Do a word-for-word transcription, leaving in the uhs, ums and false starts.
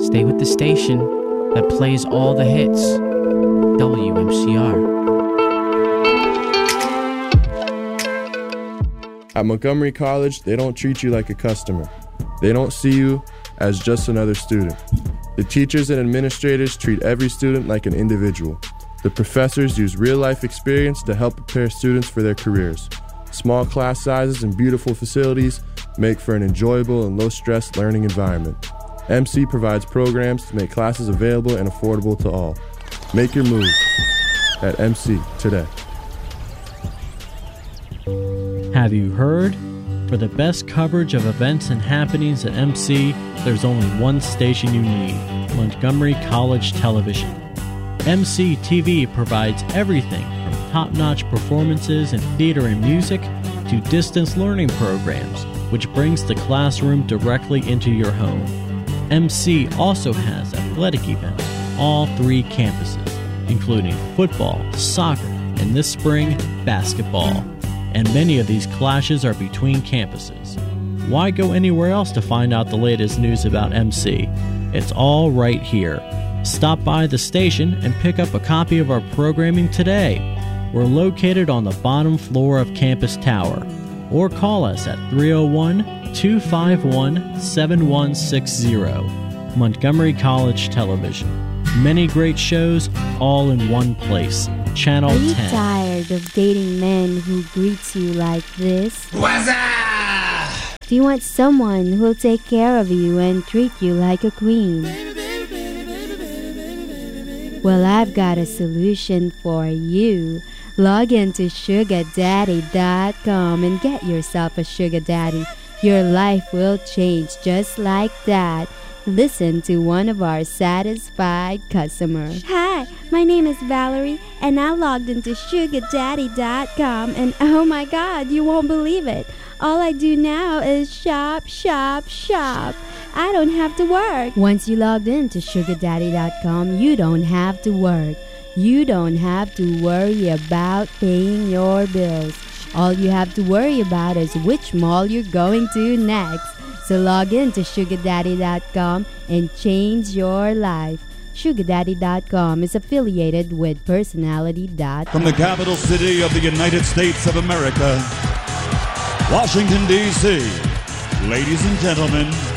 Stay with the station that plays all the hits. W M C R. At Montgomery College, they don't treat you like a customer. They don't see you as just another student. The teachers and administrators treat every student like an individual. The professors use real-life experience to help prepare students for their careers. Small class sizes and beautiful facilities make for an enjoyable and low-stress learning environment. M C provides programs to make classes available and affordable to all. Make your move at M C today. Have you heard? For the best coverage of events and happenings at M C, there's only one station you need, Montgomery College Television. M C T V provides everything from top-notch performances in theater and music to distance learning programs, which brings the classroom directly into your home. M C also has athletic events on all three campuses, including football, soccer, and this spring, basketball. And many of these clashes are between campuses. Why go anywhere else to find out the latest news about M C? It's all right here. Stop by the station and pick up a copy of our programming today. We're located on the bottom floor of Campus Tower. Or call us at three oh one, two five one, seven one six zero. Montgomery College Television. Many great shows, all in one place. Channel ten. Are you tired of dating men who greets you like this? What's up? Do you want someone who'll take care of you and treat you like a queen? Well, I've got a solution for you. Log into sugar daddy dot com and get yourself a sugar daddy. Your life will change just like that. Listen to one of our satisfied customers. Hi, my name is Valerie, and I logged into sugar daddy dot com, and oh my God, you won't believe it. All I do now is shop, shop, shop. I don't have to work. Once you logged into sugar daddy dot com, you don't have to work. You don't have to worry about paying your bills. All you have to worry about is which mall you're going to next. So log in to sugar daddy dot com and change your life. sugar daddy dot com is affiliated with personality dot com. From the capital city of the United States of America, Washington, D C, ladies and gentlemen,